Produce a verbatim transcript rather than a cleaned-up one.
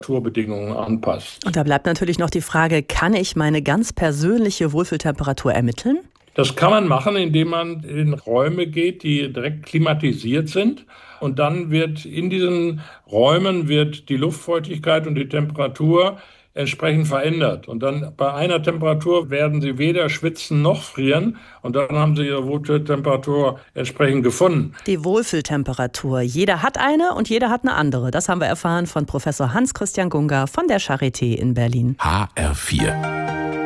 Temperaturbedingungen anpasst. Und da bleibt natürlich noch die Frage, kann ich meine ganz persönliche Wohlfühltemperatur ermitteln? Das kann man machen, indem man in Räume geht, die direkt klimatisiert sind. Und dann wird in diesen Räumen wird die Luftfeuchtigkeit und die Temperatur entsprechend verändert. Und dann bei einer Temperatur werden Sie weder schwitzen noch frieren. Und dann haben Sie Ihre Wohlfühltemperatur entsprechend gefunden. Die Wohlfühltemperatur. Jeder hat eine und jeder hat eine andere. Das haben wir erfahren von Professor Hans-Christian Gunga von der Charité in Berlin. H R vier